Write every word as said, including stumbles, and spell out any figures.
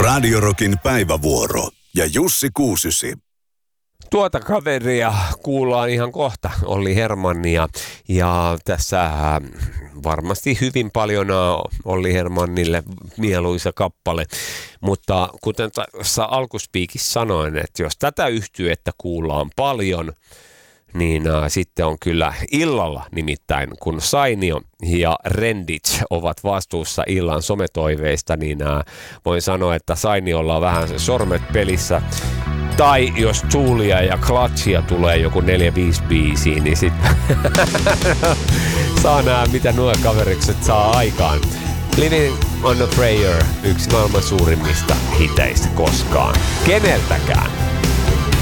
Radio Rockin päivävuoro ja Jussi Kuusysi. Tuota kaveria kuullaan ihan kohta, Olli Hermannia, ja tässä varmasti hyvin paljon Olli Hermannille mieluisa kappale, mutta kuten tässä alkuspiikissä sanoin, että jos tätä yhtyettä kuullaan paljon, niin äh, sitten on kyllä illalla nimittäin, kun Sainio ja Renditch ovat vastuussa illan sometoiveista, niin äh, voin sanoa, että Sainiolla on vähän se sormet pelissä. Tai jos Tuulia ja Clutchia tulee joku neljä viisi biisiä, niin sitten saa nähdä, mitä nuo kaverikset saa aikaan. Living on a Prayer, yksi maailman suurimmista hiteistä koskaan. Keneltäkään.